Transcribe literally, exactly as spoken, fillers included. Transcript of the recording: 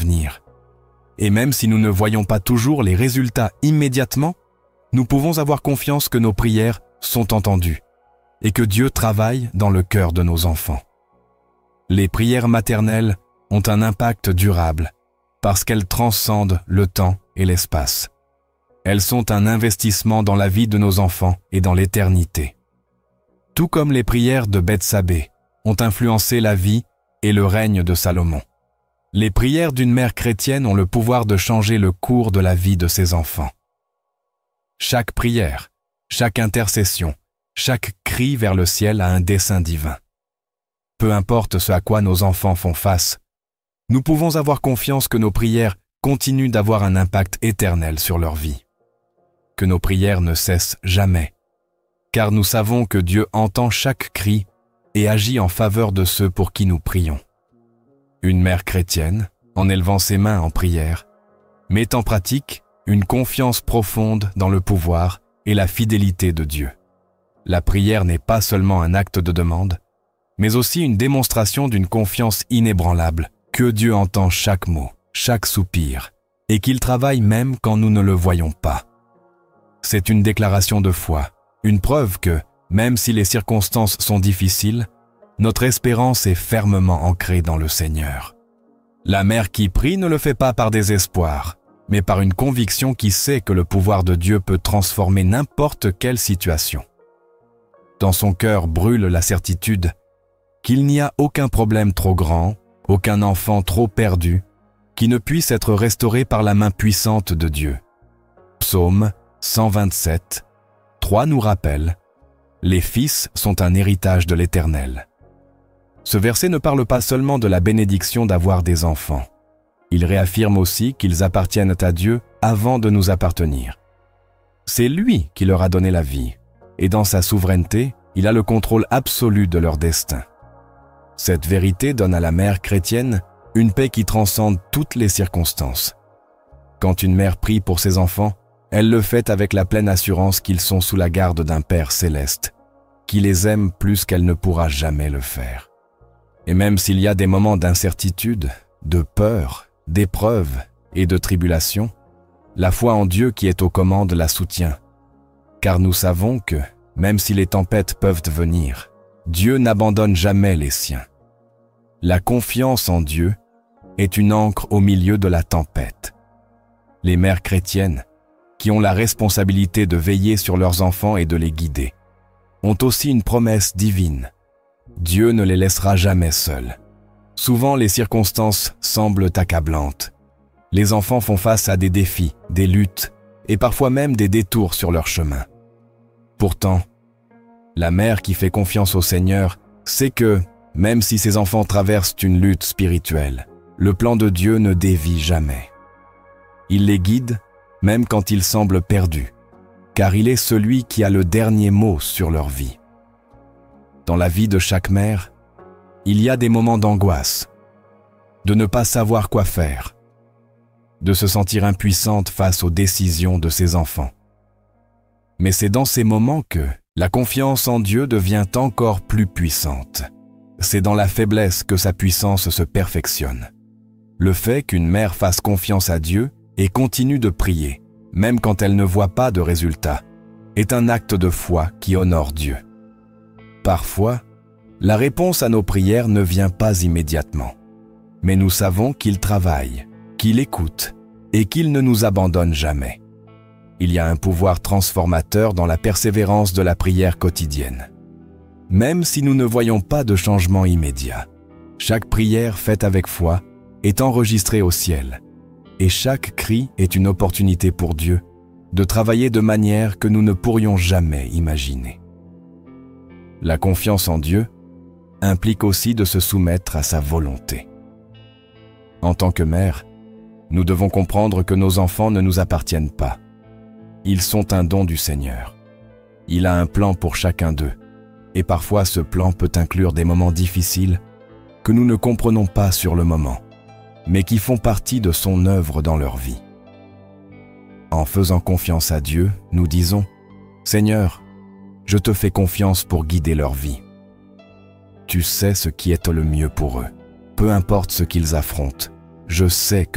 l'avenir. Et même si nous ne voyons pas toujours les résultats immédiatement, nous pouvons avoir confiance que nos prières sont entendues et que Dieu travaille dans le cœur de nos enfants. Les prières maternelles ont un impact durable parce qu'elles transcendent le temps et l'espace. Elles sont un investissement dans la vie de nos enfants et dans l'éternité. Tout comme les prières de Bethsabée ont influencé la vie et le règne de Salomon. Les prières d'une mère chrétienne ont le pouvoir de changer le cours de la vie de ses enfants. Chaque prière, chaque intercession, chaque cri vers le ciel a un dessein divin. Peu importe ce à quoi nos enfants font face, nous pouvons avoir confiance que nos prières continuent d'avoir un impact éternel sur leur vie. Que nos prières ne cessent jamais, car nous savons que Dieu entend chaque cri et agit en faveur de ceux pour qui nous prions. Une mère chrétienne, en élevant ses mains en prière, met en pratique une confiance profonde dans le pouvoir et la fidélité de Dieu. La prière n'est pas seulement un acte de demande, mais aussi une démonstration d'une confiance inébranlable que Dieu entend chaque mot, chaque soupir, et qu'il travaille même quand nous ne le voyons pas. C'est une déclaration de foi, une preuve que, même si les circonstances sont difficiles, notre espérance est fermement ancrée dans le Seigneur. La mère qui prie ne le fait pas par désespoir, mais par une conviction qui sait que le pouvoir de Dieu peut transformer n'importe quelle situation. Dans son cœur brûle la certitude qu'il n'y a aucun problème trop grand, aucun enfant trop perdu, qui ne puisse être restauré par la main puissante de Dieu. Psaume cent vingt-sept, trois nous rappelle « Les fils sont un héritage de l'Éternel ». Ce verset ne parle pas seulement de la bénédiction d'avoir des enfants. Il réaffirme aussi qu'ils appartiennent à Dieu avant de nous appartenir. C'est lui qui leur a donné la vie, et dans sa souveraineté, il a le contrôle absolu de leur destin. Cette vérité donne à la mère chrétienne une paix qui transcende toutes les circonstances. Quand une mère prie pour ses enfants, elle le fait avec la pleine assurance qu'ils sont sous la garde d'un Père céleste, qui les aime plus qu'elle ne pourra jamais le faire. Et même s'il y a des moments d'incertitude, de peur, d'épreuve et de tribulation, la foi en Dieu qui est aux commandes la soutient. Car nous savons que, même si les tempêtes peuvent venir, Dieu n'abandonne jamais les siens. La confiance en Dieu est une ancre au milieu de la tempête. Les mères chrétiennes, qui ont la responsabilité de veiller sur leurs enfants et de les guider, ont aussi une promesse divine. Dieu ne les laissera jamais seuls. Souvent, les circonstances semblent accablantes. Les enfants font face à des défis, des luttes, et parfois même des détours sur leur chemin. Pourtant, la mère qui fait confiance au Seigneur sait que, même si ses enfants traversent une lutte spirituelle, le plan de Dieu ne dévie jamais. Il les guide, même quand ils semblent perdus, car il est celui qui a le dernier mot sur leur vie. Dans la vie de chaque mère, il y a des moments d'angoisse, de ne pas savoir quoi faire, de se sentir impuissante face aux décisions de ses enfants. Mais c'est dans ces moments que la confiance en Dieu devient encore plus puissante. C'est dans la faiblesse que sa puissance se perfectionne. Le fait qu'une mère fasse confiance à Dieu et continue de prier, même quand elle ne voit pas de résultat, est un acte de foi qui honore Dieu. Parfois, la réponse à nos prières ne vient pas immédiatement, mais nous savons qu'il travaille, qu'il écoute et qu'il ne nous abandonne jamais. Il y a un pouvoir transformateur dans la persévérance de la prière quotidienne. Même si nous ne voyons pas de changement immédiat, chaque prière faite avec foi est enregistrée au ciel, et chaque cri est une opportunité pour Dieu de travailler de manière que nous ne pourrions jamais imaginer. La confiance en Dieu implique aussi de se soumettre à sa volonté. En tant que mère, nous devons comprendre que nos enfants ne nous appartiennent pas. Ils sont un don du Seigneur. Il a un plan pour chacun d'eux, et parfois ce plan peut inclure des moments difficiles que nous ne comprenons pas sur le moment, mais qui font partie de son œuvre dans leur vie. En faisant confiance à Dieu, nous disons « Seigneur, je te fais confiance pour guider leur vie. Tu sais ce qui est le mieux pour eux. Peu importe ce qu'ils affrontent, je sais que